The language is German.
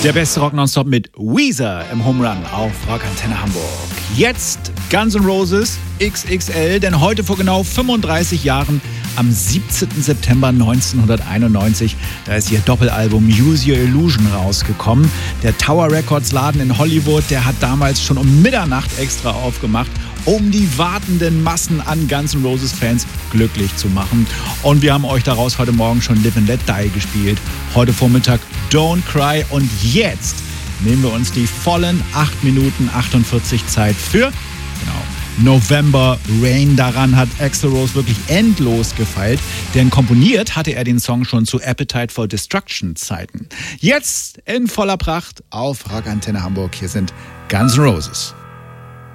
Der beste Rock Nonstop mit Weezer im Home Run auf Rock Antenne Hamburg. Jetzt Guns N' Roses XXL, denn heute vor genau 35 Jahren, am 17. September 1991, da ist ihr Doppelalbum Use Your Illusion rausgekommen. Der Tower Records Laden in Hollywood, der hat damals schon um Mitternacht extra aufgemacht, um die wartenden Massen an Guns N' Roses Fans glücklich zu machen. Und wir haben euch daraus heute Morgen schon Live and Let Die gespielt. Heute Vormittag Don't Cry. Und jetzt nehmen wir uns die vollen 8 Minuten 48 Zeit für November Rain. Daran hat Axl Rose wirklich endlos gefeilt, denn komponiert hatte er den Song schon zu Appetite for Destruction Zeiten. Jetzt in voller Pracht auf Rock Antenne Hamburg. Hier sind Guns N' Roses.